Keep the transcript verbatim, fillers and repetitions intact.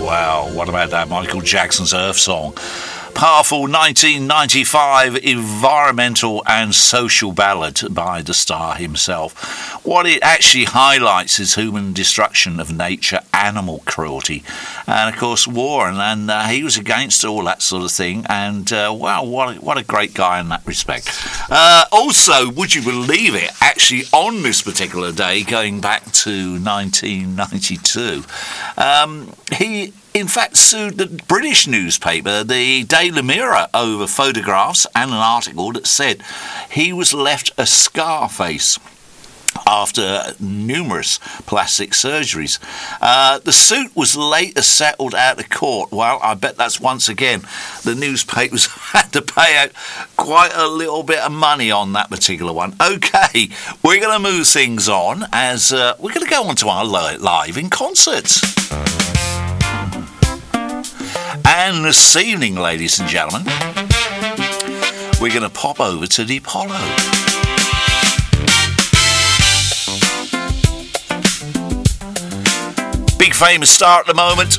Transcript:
Well, what about that Michael Jackson's Earth Song? Powerful nineteen ninety-five environmental and social ballad by the star himself. What it actually highlights is human destruction of nature, animal cruelty, and of course war, and, and uh, he was against all that sort of thing, and uh, wow, what a, what a great guy in that respect. Uh, also, would you believe it, actually on this particular day, going back to nineteen ninety-two, um, he in fact sued the British newspaper, the Daily Mirror, over photographs and an article that said he was left a scar face after numerous plastic surgeries. Uh, the suit was later settled out of court. Well, I bet that's once again the newspapers had to pay out quite a little bit of money on that particular one. Okay, we're going to move things on as uh, we're going to go on to our li- live in concerts. And this evening, ladies and gentlemen, we're going to pop over to the Apollo. Big famous star at the moment,